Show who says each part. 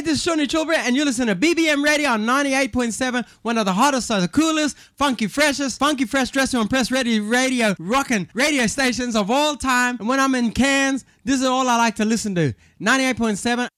Speaker 1: this is Shawnee Chilbury, and you listen to BBM Radio on 98.7, one of the hottest, the coolest, funky fresh dress to impress radio rocking radio stations of all time. And when I'm in Cairns, this is all I like to listen to. 98.7